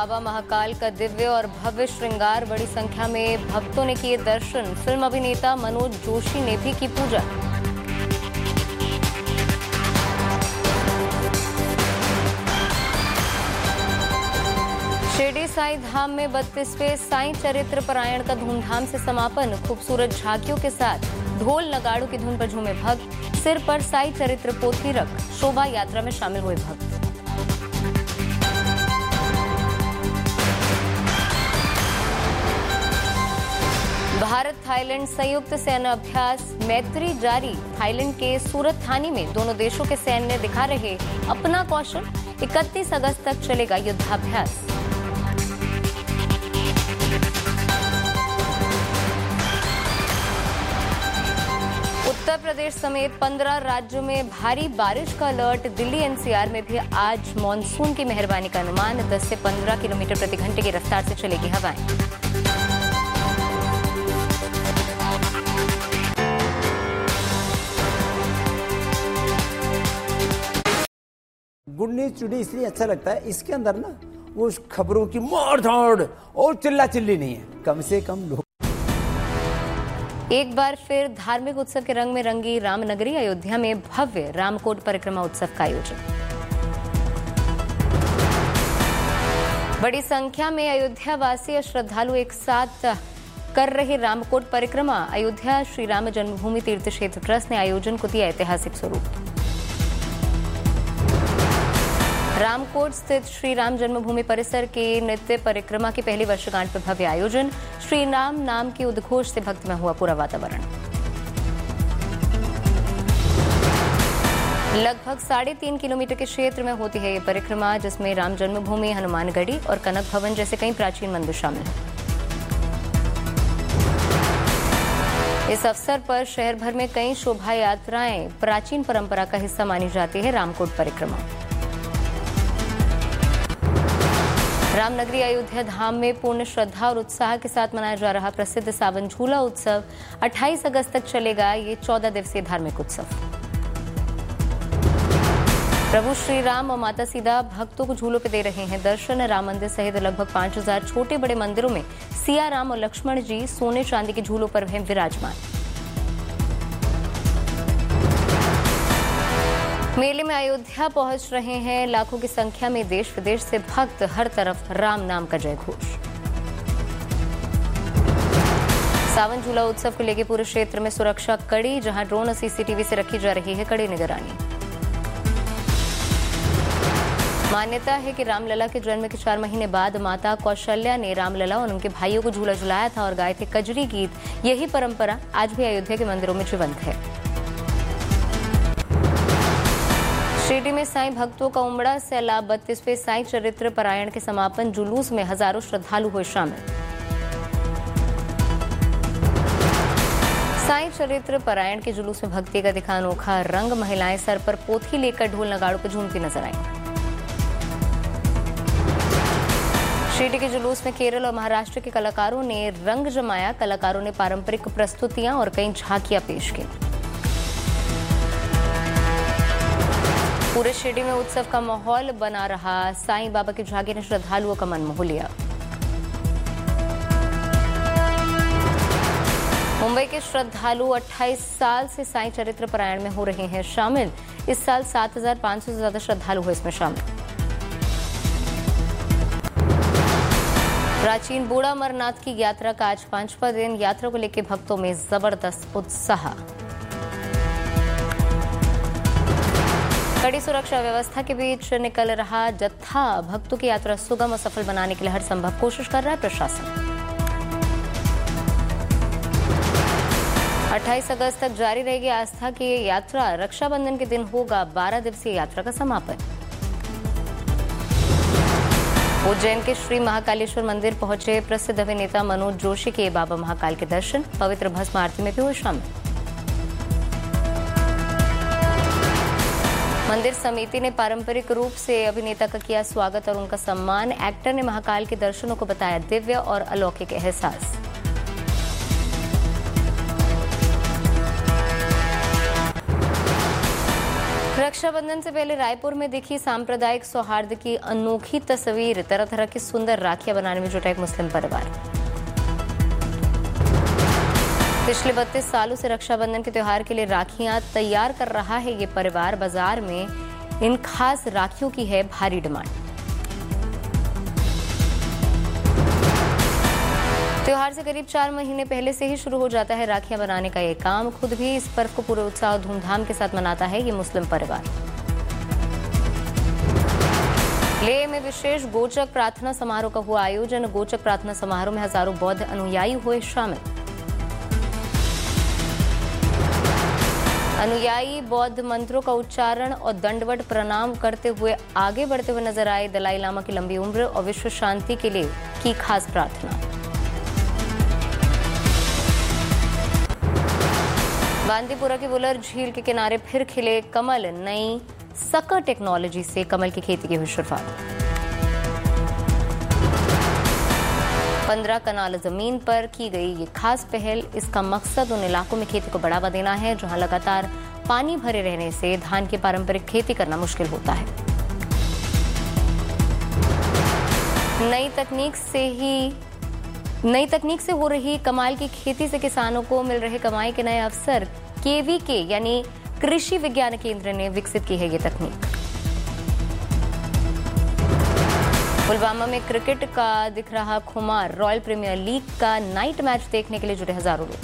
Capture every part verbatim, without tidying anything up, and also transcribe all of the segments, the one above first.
बाबा महाकाल का दिव्य और भव्य श्रृंगार, बड़ी संख्या में भक्तों ने किए दर्शन। फिल्म अभिनेता मनोज जोशी ने भी की पूजा। शिरडी साईं धाम में बत्तीसवें साईं चरित्र पारायण का धूमधाम से समापन। खूबसूरत झांकियों के साथ ढोल नगाड़ों की धुन पर झूमे भक्त। सिर पर साईं चरित्र पोथी रख शोभा यात्रा में शामिल हुए भक्त। भारत थाईलैंड संयुक्त सैन्य अभ्यास मैत्री जारी। थाईलैंड के सूरत थानी में दोनों देशों के सैन्य दिखा रहे अपना कौशल। इकतीस अगस्त तक चलेगा युद्धाभ्यास। उत्तर प्रदेश समेत पंद्रह राज्यों में भारी बारिश का अलर्ट। दिल्ली एनसीआर में भी आज मॉनसून की मेहरबानी का अनुमान। दस से पंद्रह किलोमीटर प्रति घंटे की रफ्तार से चलेगी हवाएं। गुड न्यूज टुडे इसलिए अच्छा लगता है, इसके अंदर ना वो खबरों की मार धाड़ और चिल्ला चिल्ली नहीं है, कम से कम लोग। एक बार फिर धार्मिक उत्सव के रंग में रंगी रामनगरी। अयोध्या में भव्य रामकोट परिक्रमा उत्सव का आयोजन। बड़ी संख्या में अयोध्या वासी और श्रद्धालु एक साथ कर रहे रामकोट परिक्रमा। अयोध्या श्री राम जन्मभूमि तीर्थ क्षेत्र ट्रस्ट ने आयोजन को दिया ऐतिहासिक स्वरूप। रामकोट स्थित श्री राम जन्मभूमि परिसर के नित्य परिक्रमा की पहली वर्षगांठ पर भव्य आयोजन। श्री राम नाम के उद्घोष से भक्ति में हुआ पूरा वातावरण। लगभग साढ़े तीन किलोमीटर के क्षेत्र में होती है ये परिक्रमा, जिसमें राम जन्मभूमि, हनुमानगढ़ी और कनक भवन जैसे कई प्राचीन मंदिर शामिल हैं। इस अवसर पर शहर भर में कई शोभा यात्राएं प्राचीन परंपरा का हिस्सा मानी जाती है। रामकोट परिक्रमा रामनगरी अयोध्या धाम में पूर्ण श्रद्धा और उत्साह के साथ मनाया जा रहा प्रसिद्ध सावन झूला उत्सव अट्ठाईस अगस्त तक चलेगा। ये चौदह दिवसीय धार्मिक उत्सव। प्रभु श्री राम और माता सीता भक्तों को झूलों पे दे रहे हैं दर्शन। राम मंदिर सहित लगभग पांच हजार छोटे बड़े मंदिरों में सिया राम और लक्ष्मण जी सोने चांदी के झूलों पर हैं विराजमान। मेले में अयोध्या पहुंच रहे हैं लाखों की संख्या में देश विदेश से भक्त। हर तरफ राम नाम का जय घोष। सावन झूला उत्सव को लेकर पूरे क्षेत्र में सुरक्षा कड़ी, जहां ड्रोन और सीसीटीवी से रखी जा रही है कड़ी निगरानी। मान्यता है कि रामलला के जन्म के चार महीने बाद माता कौशल्या ने रामलला और उनके भाइयों को झूला झुलाया था और गाए थे कजरी गीत। यही परंपरा आज भी अयोध्या के मंदिरों में जीवंत है। शिरडी में साईं भक्तों का उमड़ा सैलाब। बत्तीसवें साईं चरित्र पारायण के समापन जुलूस में हजारों श्रद्धालु हुए शामिल। साईं चरित्र पारायण के जुलूस में भक्ति का दिखा अनोखा रंग। महिलाएं सर पर पोथी लेकर ढोल नगाड़ों पर झूमती नजर आईं। शिरडी के जुलूस में केरल और महाराष्ट्र के कलाकारों ने रंग जमाया। कलाकारों ने पारंपरिक प्रस्तुतियां और कई झांकियां पेश की। पूरे शिरडी में उत्सव का माहौल बना रहा। साईं बाबा की झांकी ने श्रद्धालुओं का मन मोह लिया। मुंबई के श्रद्धालु अट्ठाईस साल से साईं चरित्र पारायण में हो रहे हैं शामिल। इस साल सात हजार पांच सौ से ज्यादा श्रद्धालु हुए इसमें शामिल। प्राचीन बूढ़ा अमरनाथ की यात्रा का आज पांचवा दिन। यात्रा को लेकर भक्तों में जबरदस्त उत्साह। कड़ी सुरक्षा व्यवस्था के बीच निकल रहा जत्था। भक्तों की यात्रा सुगम और सफल बनाने के लिए हर संभव कोशिश कर रहा है प्रशासन। अट्ठाईस अगस्त तक जारी रहेगी आस्था की ये यात्रा। रक्षाबंधन के दिन होगा बारह दिवसीय यात्रा का समापन। उज्जैन के श्री महाकालेश्वर मंदिर पहुंचे प्रसिद्ध अभिनेता मनोज जोशी के बाबा महाकाल के दर्शन। पवित्र भस्म आरती में भी हुए शामिल। मंदिर समिति ने पारंपरिक रूप से अभिनेता का किया स्वागत और उनका सम्मान। एक्टर ने महाकाल के दर्शनों को बताया दिव्य और अलौकिक एहसास। रक्षाबंधन से पहले रायपुर में दिखी सांप्रदायिक सौहार्द की अनोखी तस्वीर। तरह तरह की सुंदर राखियां बनाने में जुटा एक मुस्लिम परिवार। पिछले बत्तीस सालों से रक्षाबंधन के त्योहार के लिए राखियां तैयार कर रहा है ये परिवार। बाजार में इन खास राखियों की है भारी डिमांड। त्योहार से करीब चार महीने पहले से ही शुरू हो जाता है राखियां बनाने का ये काम। खुद भी इस पर्व को पूरे उत्साह और धूमधाम के साथ मनाता है ये मुस्लिम परिवार। लेह में विशेष गोचक प्रार्थना समारोह का हुआ आयोजन। गोचक प्रार्थना समारोह में हजारों बौद्ध अनुयायी हुए शामिल। अनुयायी बौद्ध मंत्रों का उच्चारण और दंडवत प्रणाम करते हुए आगे बढ़ते हुए नजर आए। दलाई लामा की लंबी उम्र और विश्व शांति के लिए की खास प्रार्थना। बांदीपुरा की वुलर झील के किनारे फिर खिले कमल। नई सकर टेक्नोलॉजी से कमल की खेती की हुई शुरुआत। पंद्रह कनाल जमीन पर की गई ये खास पहल। इसका मकसद उन इलाकों में खेती को बढ़ावा देना है जहां लगातार पानी भरे रहने से धान की पारंपरिक खेती करना मुश्किल होता है। नई तकनीक से ही नई तकनीक से हो रही कमाल की खेती से किसानों को मिल रहे कमाई के नए अवसर। केवीके यानी कृषि विज्ञान केंद्र ने विकसित की है ये तकनीक। पुलवामा में क्रिकेट का दिख रहा खुमार। रॉयल प्रीमियर लीग का नाइट मैच देखने के लिए जुटे हजारों लोग।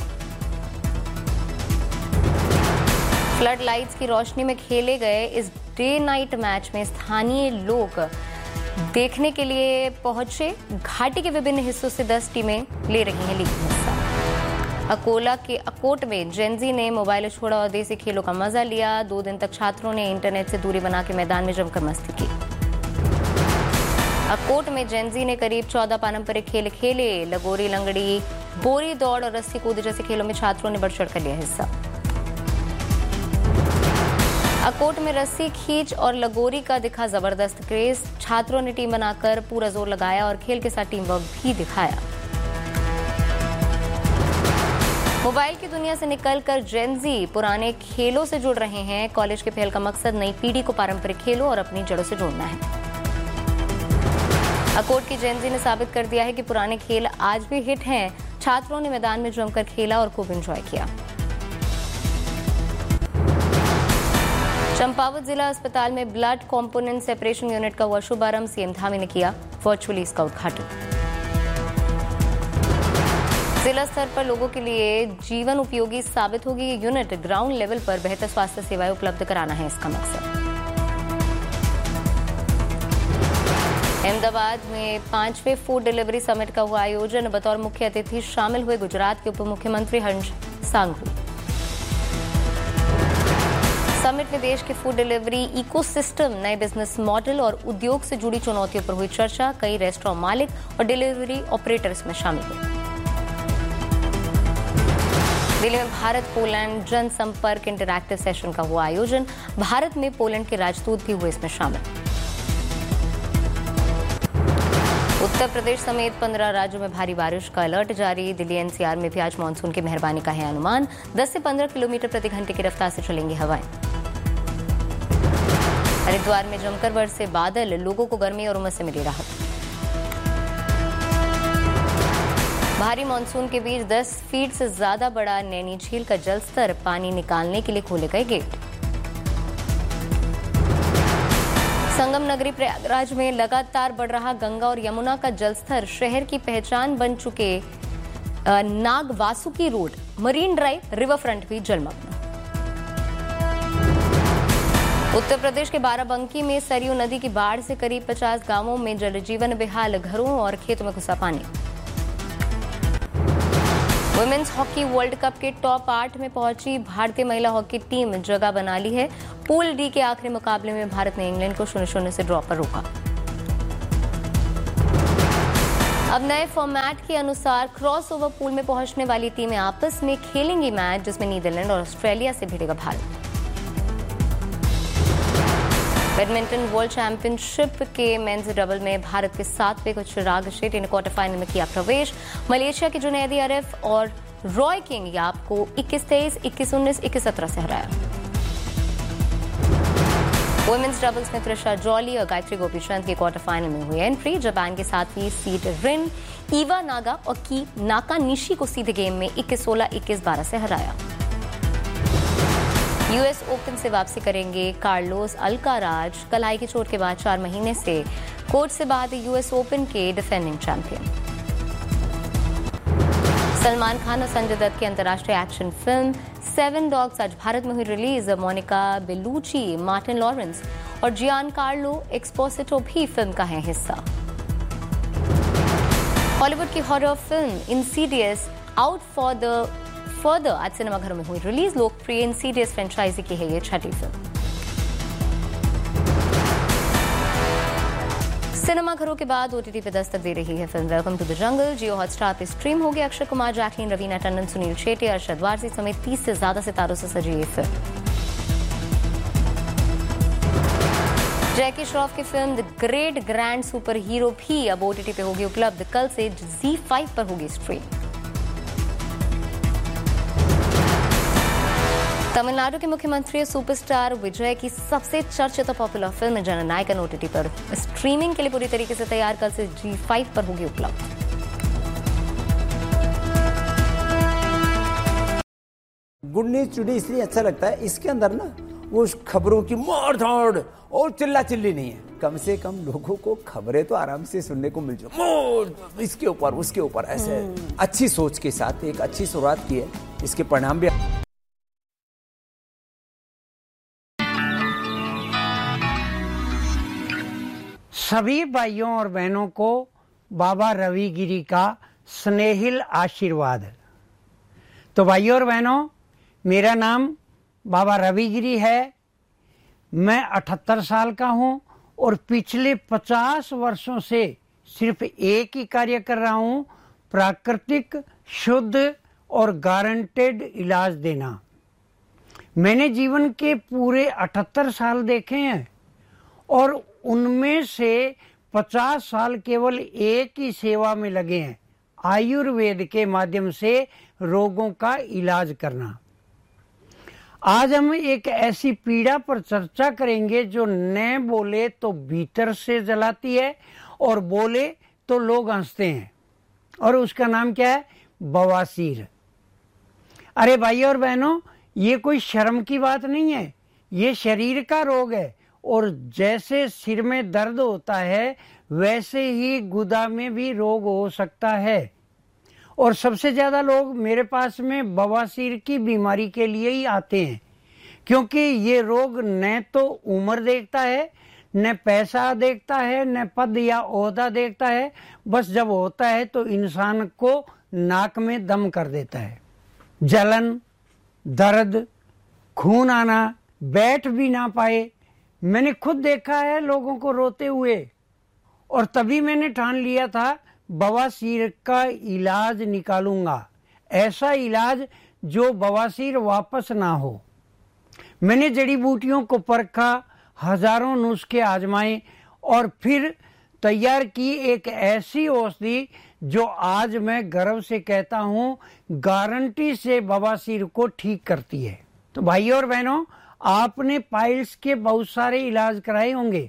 फ्लड लाइट्स की रोशनी में खेले गए इस डे नाइट मैच में स्थानीय लोग देखने के लिए पहुंचे। घाटी के विभिन्न हिस्सों से दस टीमें ले रही हैं लीग में हिस्सा। अकोला के अकोट में जेंजी ने मोबाइल छोड़ा और देसी खेलों का मजा लिया। दो दिन तक छात्रों ने इंटरनेट से दूरी बना के मैदान में जमकर मस्ती की। अकोट में जेंजी ने करीब चौदह पारंपरिक खेल खेले। लगोरी, लंगड़ी, बोरी दौड़ और रस्सी कूद जैसे खेलों में छात्रों ने बढ़ चढ़ कर लिया हिस्सा। अकोट में रस्सी खींच और लगोरी का दिखा जबरदस्त क्रेज। छात्रों ने टीम बनाकर पूरा जोर लगाया और खेल के साथ टीम वर्क भी दिखाया। मोबाइल की दुनिया से निकलकर जेंजी पुराने खेलों से जुड़ रहे हैं। कॉलेज के पहल का मकसद नई पीढ़ी को पारंपरिक खेलों और अपनी जड़ों से जोड़ना है। अकोट की जेंजी ने साबित कर दिया है कि पुराने खेल आज भी हिट हैं। छात्रों ने मैदान में जमकर खेला और खूब एंजॉय किया। चंपावत जिला अस्पताल में ब्लड कंपोनेंट सेपरेशन यूनिट का हुआ शुभारंभ। सीएम धामी ने किया वर्चुअली इसका उद्घाटन। जिला स्तर पर लोगों के लिए जीवन उपयोगी साबित होगी ये यूनिट। ग्राउंड लेवल पर बेहतर स्वास्थ्य सेवाएं उपलब्ध कराना है इसका मकसद। अहमदाबाद में पांचवें फूड डिलीवरी समिट का हुआ आयोजन। बतौर मुख्य अतिथि शामिल हुए गुजरात के उप मुख्यमंत्री हर्ष सांघवी। समिट में देश के फूड डिलीवरी इकोसिस्टम, नए बिजनेस मॉडल और उद्योग से जुड़ी चुनौतियों पर हुई चर्चा। कई रेस्टोरेंट मालिक और डिलीवरी ऑपरेटर इसमें शामिल हुए। दिल्ली में भारत पोलैंड जनसंपर्क इंटरैक्टिव सेशन का हुआ आयोजन। भारत में पोलैंड के राजदूत भी हुए इसमें शामिल। उत्तर प्रदेश समेत पंद्रह राज्यों में भारी बारिश का अलर्ट जारी। दिल्ली एनसीआर में भी आज मानसून की मेहरबानी का है अनुमान। दस से पंद्रह किलोमीटर प्रति घंटे की रफ्तार से चलेंगी हवाएं। हरिद्वार में जमकर बरसे बादल। लोगों को गर्मी और उमस से मिली राहत। भारी मानसून के बीच दस फीट से ज्यादा बड़ा नैनी झील का जलस्तर। पानी निकालने के लिए खोले गए गेट। संगम नगरी प्रयागराज में लगातार बढ़ रहा गंगा और यमुना का जलस्तर। शहर की पहचान बन चुके Nagvasuki road, marine drive, river front भी जलमग्न। उत्तर प्रदेश के बाराबंकी में सरयू नदी की बाढ़ से करीब पचास गांवों में जनजीवन बेहाल। घरों और खेतों में घुसा पानी। वुमेन्स हॉकी वर्ल्ड कप के टॉप आठ में पहुंची भारतीय महिला हॉकी टीम जगह बना ली है। पूल डी के आखिरी मुकाबले में भारत ने इंग्लैंड को शून्य शून्य से ड्रॉ पर रोका। अब नए फॉर्मेट के अनुसार क्रॉसओवर पूल में पहुंचने वाली टीमें आपस में खेलेंगी मैच, जिसमें नीदरलैंड और ऑस्ट्रेलिया से भिड़ेगा भारत। बैडमिंटन वर्ल्ड चैंपियनशिप के मेंस डबल में भारत के सातवें को चिराग शेट्टी ने क्वार्टर फाइनल में किया प्रवेश। मलेशिया के जुनैदी आरिफ और रॉय किंग याप को इक्कीस तेईस, इक्कीस उन्नीस, इक्कीस सत्रह से हराया। वुमेन्स डबल्स में त्रिशा जॉली और गायत्री गोपीचंद की क्वार्टर फाइनल में हुई एंट्री। जापान के सातवीं सीड रिन ईवा नागा और की नाकानिशी को सीधे गेम में इक्कीस सोलह इक्कीस बारह से हराया। यूएस ओपन से वापसी करेंगे कार्लोस अल्काराज। कलाई की चोट के बाद चार महीने से कोर्ट से बाहर यूएस ओपन के डिफेंडिंग चैंपियन। सलमान खान और संजय दत्त की अंतर्राष्ट्रीय एक्शन फिल्म सेवन डॉग्स आज भारत में हुई release. Monica Bellucci, Martin Lawrence और जियान कार्लो एक्सपोसिटो भी फिल्म का है हिस्सा। हॉलीवुड की horror film Insidious out for the further आज सिनेमाघरों में हुई रिलीज। लोकप्रिय इंसीडियस फ्रेंचाइजी की है ये छठी फिल्म। सिनेमाघरों के बाद ओटीटी पे दस्तक दे रही है film welcome to the jungle. Jio Hotstar पे स्ट्रीम होगी। अक्षय कुमार, जैकलीन, रवीना टंडन, सुनील शेट्टी, अरशद वारसी समेत तीस से ज्यादा सितारों से सजी ये फिल्म। जैकी श्रॉफ की film the great grand super hero भी अब ओटीटी पे होगी उपलब्ध। कल से जी फाइव पर होगी स्ट्रीम। तमिलनाडु के मुख्यमंत्री सुपरस्टार विजय की सबसे चर्चित और पॉपुलर फिल्म जननायकन ओटीटी पर स्ट्रीमिंग के लिए पूरी तरीके से तैयार। कल से जी फाइव पर होगी उपलब्ध। गुड न्यूज टुडे इसलिए अच्छा लगता है, इसके अंदर ना वो खबरों की मार धाड़ और चिल्ला चिल्ली नहीं है। कम से कम लोगों को खबरें तो आराम से सुनने को मिल जाए, इसके ऊपर उसके ऊपर ऐसे अच्छी सोच के साथ एक अच्छी शुरुआत की है, इसके परिणाम भी। सभी भाइयों और बहनों को बाबा रविगिरी का स्नेहिल आशीर्वाद। तो भाइयों और बहनों, मेरा नाम बाबा रविगिरी है। मैं अठहत्तर साल का हूं और पिछले पचास वर्षों से सिर्फ एक ही कार्य कर रहा हूं, प्राकृतिक, शुद्ध और गारंटेड इलाज देना। मैंने जीवन के पूरे अठहत्तर साल देखे हैं और उनमें से पचास साल केवल एक ही सेवा में लगे हैं, आयुर्वेद के माध्यम से रोगों का इलाज करना। आज हम एक ऐसी पीड़ा पर चर्चा करेंगे जो न बोले तो भीतर से जलाती है और बोले तो लोग हंसते हैं, और उसका नाम क्या है? बवासीर। अरे भाइयों और बहनों, ये कोई शर्म की बात नहीं है, ये शरीर का रोग है। और जैसे सिर में दर्द होता है वैसे ही गुदा में भी रोग हो सकता है। और सबसे ज्यादा लोग मेरे पास में बवासीर की बीमारी के लिए ही आते हैं, क्योंकि ये रोग न तो उम्र देखता है, न पैसा देखता है, न पद या ओहदा देखता है। बस जब होता है तो इंसान को नाक में दम कर देता है। जलन, दर्द, खून आना, बैठ भी ना पाए। मैंने खुद देखा है लोगों को रोते हुए, और तभी मैंने ठान लिया था बवासीर का इलाज निकालूंगा, ऐसा इलाज जो बवासीर वापस ना हो। मैंने जड़ी बूटियों को परखा, हजारों नुस्खे आजमाए और फिर तैयार की एक ऐसी औषधि जो आज मैं गर्व से कहता हूं गारंटी से बवासीर को ठीक करती है। तो भाइयों और बहनों, आपने पाइल्स के बहुत सारे इलाज कराए होंगे,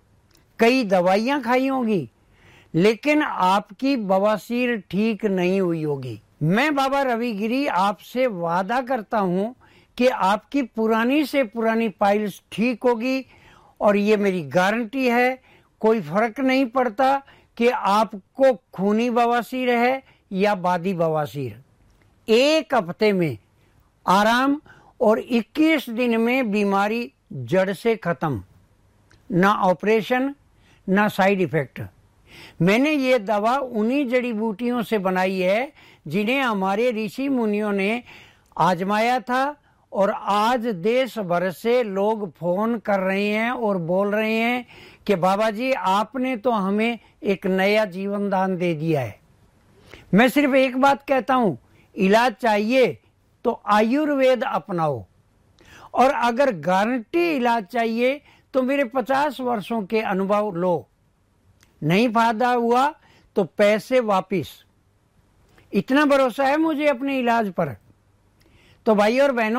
कई दवाइयां खाई होंगी, लेकिन आपकी बवासीर ठीक नहीं हुई होगी। मैं बाबा रविगिरी आपसे वादा करता हूं कि आपकी पुरानी से पुरानी पाइल्स ठीक होगी, और ये मेरी गारंटी है। कोई फर्क नहीं पड़ता कि आपको खूनी बवासीर है या बादी बवासीर। एक हफ्ते में आराम और इक्कीस दिन में बीमारी जड़ से खत्म, ना ऑपरेशन ना साइड इफेक्ट। मैंने ये दवा उन्हीं जड़ी बूटियों से बनाई है जिन्हें हमारे ऋषि मुनियों ने आजमाया था, और आज देश भर से लोग फोन कर रहे हैं और बोल रहे हैं कि बाबा जी आपने तो हमें एक नया जीवन दान दे दिया है। मैं सिर्फ एक बात कहता हूं, इलाज चाहिए तो आयुर्वेद अपनाओ, और अगर गारंटी इलाज चाहिए तो मेरे पचास वर्षों के अनुभव लो। नहीं फायदा हुआ तो पैसे वापिस। इतना भरोसा है मुझे अपने इलाज पर। तो भाई और बहनों,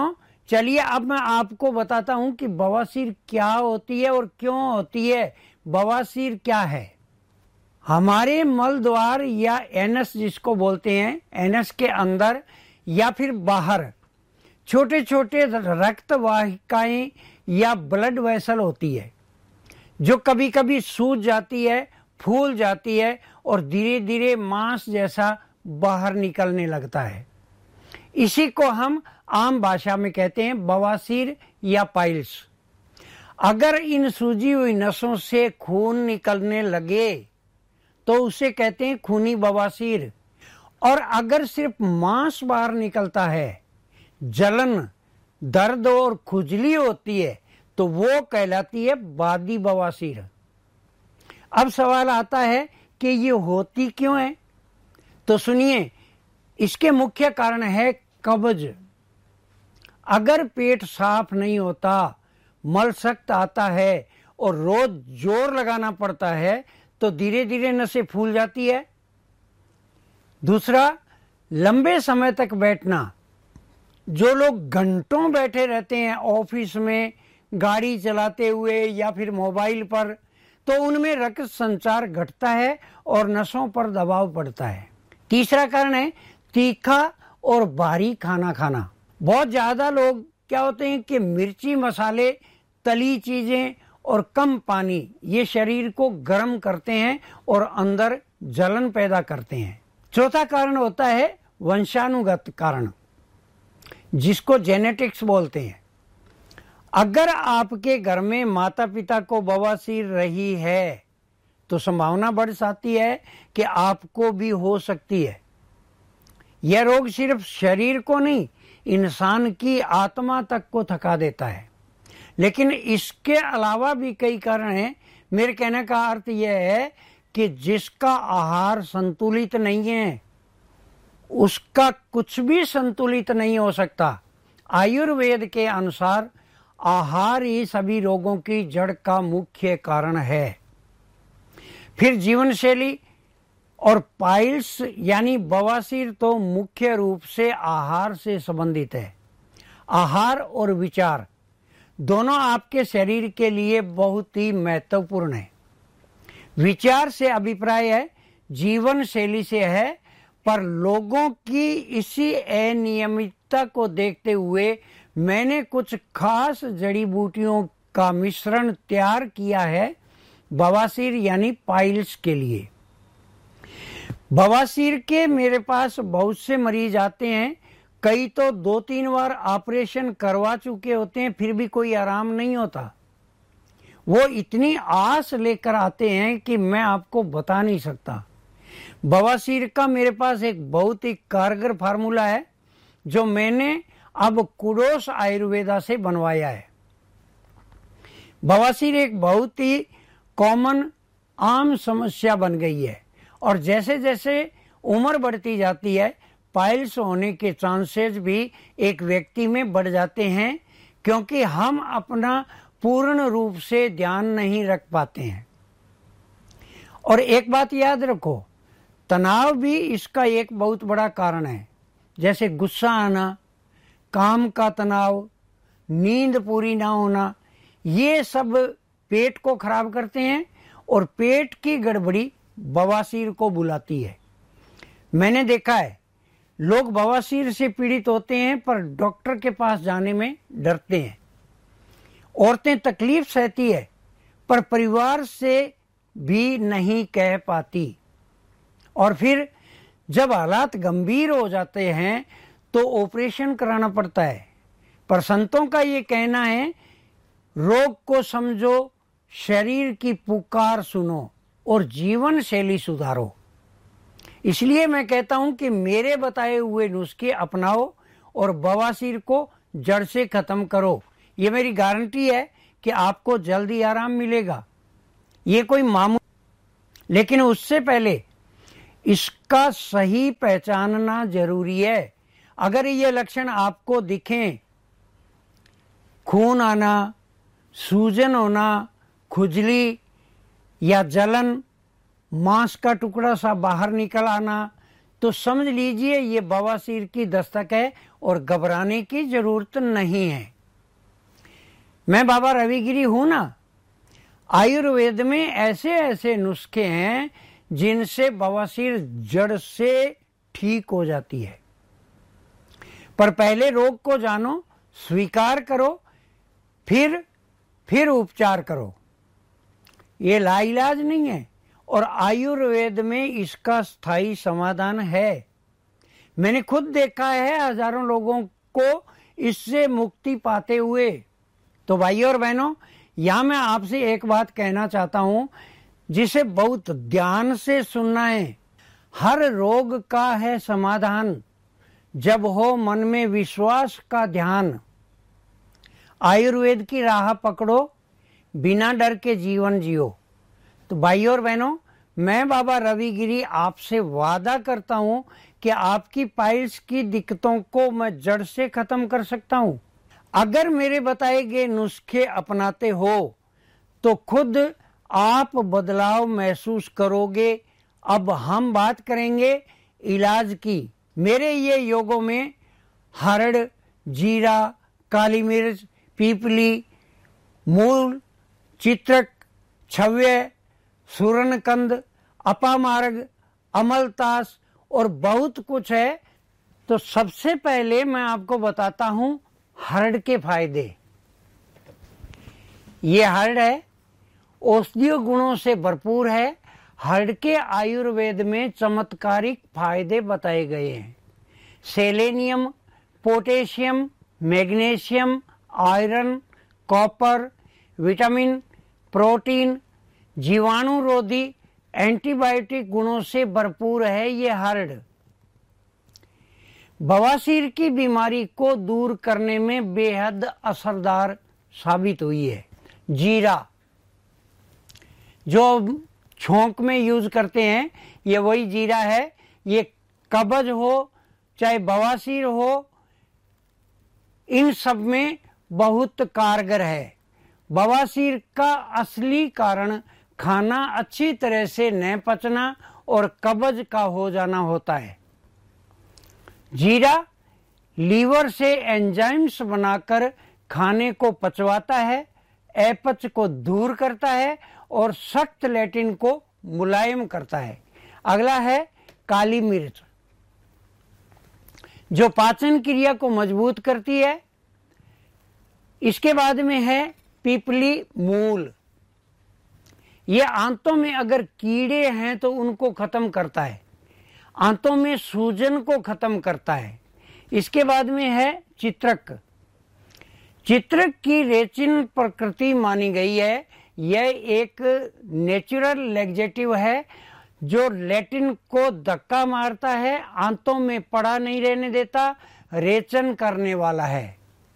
चलिए अब मैं आपको बताता हूं कि बवासीर क्या होती है और क्यों होती है। बवासीर क्या है? हमारे मल द्वार या एनस जिसको बोलते हैं, एनस के अंदर या फिर बाहर छोटे छोटे रक्त वाहिकाएं या ब्लड वेसल होती है, जो कभी कभी सूज जाती है, फूल जाती है और धीरे धीरे मांस जैसा बाहर निकलने लगता है। इसी को हम आम भाषा में कहते हैं बवासीर या पाइल्स। अगर इन सूजी हुई नसों से खून निकलने लगे तो उसे कहते हैं खूनी बवासीर। और अगर सिर्फ मांस बाहर निकलता है, जलन, दर्द और खुजली होती है, तो वो कहलाती है बादी बवासीर। अब सवाल आता है कि ये होती क्यों है? तो सुनिए, इसके मुख्य कारण है कब्ज। अगर पेट साफ नहीं होता, मल सख्त आता है और रोज जोर लगाना पड़ता है तो धीरे धीरे नसें फूल जाती है। दूसरा, लंबे समय तक बैठना। जो लोग घंटों बैठे रहते हैं ऑफिस में, गाड़ी चलाते हुए या फिर मोबाइल पर, तो उनमें रक्त संचार घटता है और नसों पर दबाव पड़ता है। तीसरा कारण है तीखा और भारी खाना खाना। बहुत ज्यादा लोग क्या होते हैं कि मिर्ची, मसाले, तली चीजें और कम पानी ये शरीर को गर्म करते हैं और अंदर जलन पैदा करते हैं। चौथा कारण होता है वंशानुगत कारण, जिसको जेनेटिक्स बोलते हैं। अगर आपके घर में माता पिता को बवासीर रही है तो संभावना बढ़ जाती है कि आपको भी हो सकती है। यह रोग सिर्फ शरीर को नहीं, इंसान की आत्मा तक को थका देता है। लेकिन इसके अलावा भी कई कारण हैं। मेरे कहने का अर्थ यह है कि जिसका आहार संतुलित नहीं है, उसका कुछ भी संतुलित नहीं हो सकता। आयुर्वेद के अनुसार आहार ही सभी रोगों की जड़ का मुख्य कारण है। फिर जीवन शैली और पाइल्स यानी बवासीर तो मुख्य रूप से आहार से संबंधित है। आहार और विचार दोनों आपके शरीर के लिए बहुत ही महत्वपूर्ण है। विचार से अभिप्राय है, जीवन शैली से है, पर लोगों की इसी अनियमितता को देखते हुए मैंने कुछ खास जड़ी बूटियों का मिश्रण तैयार किया है बवासीर यानी पाइल्स के लिए। बवासीर के मेरे पास बहुत से मरीज आते हैं, कई तो दो तीन बार ऑपरेशन करवा चुके होते हैं, फिर भी कोई आराम नहीं होता। वो इतनी आस लेकर आते हैं कि मैं आपको बता नहीं सकता। बवासीर का मेरे पास एक बहुत ही कारगर फार्मूला है जो मैंने अब कुडोस आयुर्वेदा से बनवाया है। बवासीर एक बहुत ही कॉमन आम समस्या बन गई है और जैसे जैसे उम्र बढ़ती जाती है, पाइल्स होने के चांसेस भी एक व्यक्ति में बढ़ जाते हैं, क्योंकि हम अपना पूर्ण रूप से ध्यान नहीं रख पाते हैं। और एक बात याद रखो, तनाव भी इसका एक बहुत बड़ा कारण है। जैसे गुस्सा आना, काम का तनाव, नींद पूरी ना होना, ये सब पेट को खराब करते हैं और पेट की गड़बड़ी बवासीर को बुलाती है। मैंने देखा है लोग बवासीर से पीड़ित होते हैं पर डॉक्टर के पास जाने में डरते हैं। औरतें तकलीफ सहती है पर परिवार से भी नहीं कह पाती, और फिर जब हालात गंभीर हो जाते हैं तो ऑपरेशन कराना पड़ता है। पर संतों का ये कहना है, रोग को समझो, शरीर की पुकार सुनो और जीवन शैली सुधारो। इसलिए मैं कहता हूं कि मेरे बताए हुए नुस्खे अपनाओ और बवासीर को जड़ से खत्म करो। ये मेरी गारंटी है कि आपको जल्दी आराम मिलेगा। ये कोई मामूली, लेकिन उससे पहले इसका सही पहचानना जरूरी है। अगर ये लक्षण आपको दिखें, खून आना, सूजन होना, खुजली या जलन, मांस का टुकड़ा सा बाहर निकल आना, तो समझ लीजिए ये बवासीर की दस्तक है और घबराने की जरूरत नहीं है। मैं बाबा रविगिरी हूं ना। आयुर्वेद में ऐसे ऐसे नुस्खे हैं जिनसे बवासीर जड़ से ठीक हो जाती है। पर पहले रोग को जानो, स्वीकार करो, फिर फिर उपचार करो। ये लाइलाज नहीं है और आयुर्वेद में इसका स्थायी समाधान है। मैंने खुद देखा है हजारों लोगों को इससे मुक्ति पाते हुए। तो भाइयों और बहनों, यहां मैं आपसे एक बात कहना चाहता हूं जिसे बहुत ध्यान से सुनना है। हर रोग का है समाधान जब हो मन में विश्वास का ध्यान। आयुर्वेद की राह पकड़ो, बिना डर के जीवन जियो। तो भाइयों और बहनों, मैं बाबा रविगिरी आपसे वादा करता हूं कि आपकी पाइल्स की दिक्कतों को मैं जड़ से खत्म कर सकता हूं। अगर मेरे बताए गए नुस्खे अपनाते हो तो खुद आप बदलाव महसूस करोगे। अब हम बात करेंगे इलाज की। मेरे ये योगों में हरड़, जीरा, काली मिर्च, पीपली, मूल, चित्रक, छव्य, सूरनकंद, अपामार्ग, अमलतास और बहुत कुछ है। तो सबसे पहले मैं आपको बताता हूं हरड़ के फायदे। ये हरड़ है, औषधीय गुणों से भरपूर है। हरड़ के आयुर्वेद में चमत्कारिक फायदे बताए गए हैं। Selenium, potassium, magnesium, iron, copper, vitamin, protein, जीवाणुरोधी, एंटीबायोटिक गुणों से भरपूर है ये हरड़। बवासीर की बीमारी को दूर करने में बेहद असरदार साबित हुई है। जीरा जो छोंक में यूज करते हैं, ये वही जीरा है। ये कब्ज हो चाहे बवासीर हो, इन सब में बहुत कारगर है। बवासीर का असली कारण खाना अच्छी तरह से न पचना और कब्ज का हो जाना होता है। जीरा लीवर से एंजाइम्स बनाकर खाने को पचवाता है, अपच को दूर करता है और सख्त लैटिन को मुलायम करता है। अगला है काली मिर्च, जो पाचन क्रिया को मजबूत करती है। इसके बाद में है पीपली मूल। ये आंतों में अगर कीड़े हैं तो उनको खत्म करता है, आंतों में सूजन को खत्म करता है। इसके बाद में है चित्रक। चित्रक की रेचिन प्रकृति मानी गई है। यह एक नेचुरल लैक्सेटिव है जो लैटिन को धक्का मारता है, आंतों में पड़ा नहीं रहने देता, रेचन करने वाला है।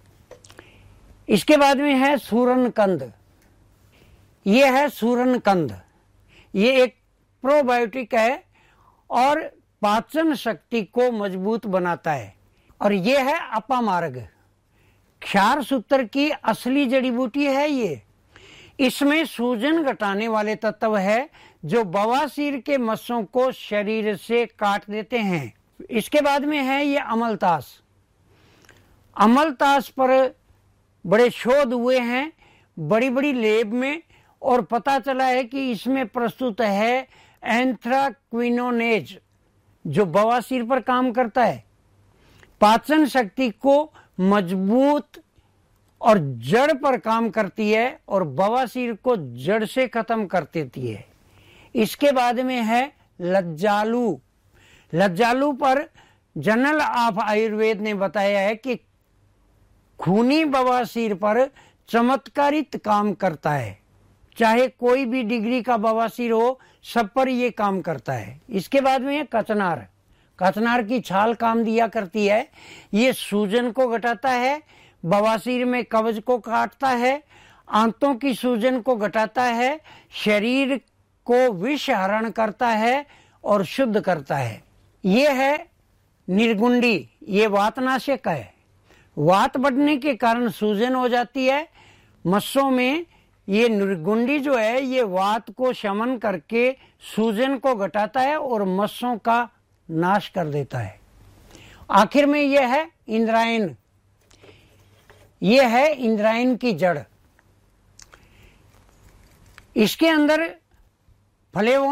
इसके बाद में है सूरनकंद। ये है सूरनकंद, ये एक प्रोबायोटिक है और पाचन शक्ति को मजबूत बनाता है। और ये है अपामार्ग, क्षार सूत्र की असली जड़ी बूटी है ये। इसमें सूजन घटाने वाले तत्व है जो बवासीर के मस्सों को शरीर से काट देते हैं। इसके बाद में है ये अमलतास। अमलतास पर बड़े शोध हुए हैं बड़ी बड़ी लैब में और पता चला है कि इसमें प्रस्तुत है एंथ्राक्विनोनेज जो बवासीर पर काम करता है, पाचन शक्ति को मजबूत और जड़ पर काम करती है और बवासीर को जड़ से खत्म कर देती है। इसके बाद में है लज्जालू। लज्जालू पर जर्नल ऑफ आयुर्वेद ने बताया है कि खूनी बवासीर पर चमत्कारित काम करता है। चाहे कोई भी डिग्री का बवासीर हो, सब पर यह काम करता है। इसके बाद में है कचनार। कचनार की छाल काम दिया करती है। ये सूजन को घटाता है, बवासीर में कब्ज को काटता है, आंतों की सूजन को घटाता है, शरीर को विष हरण करता है और शुद्ध करता है। ये है निर्गुंडी। ये वातनाशक है। वात बढ़ने के कारण सूजन हो जाती है मस्सों में। ये निर्गुंडी जो है ये वात को शमन करके सूजन को घटाता है और मस्सों का नाश कर देता है। आखिर में यह है इंद्रायण, यह है इंद्रायण की जड़। इसके अंदर फ्लेवोन